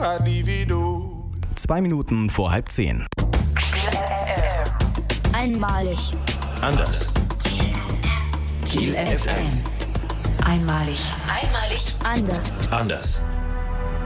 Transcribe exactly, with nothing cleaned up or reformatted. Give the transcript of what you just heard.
I'd leave it all. Zwei Minuten vor halb zehn. Einmalig. Anders. Kiel F M. Einmalig. Einmalig. Anders. Anders.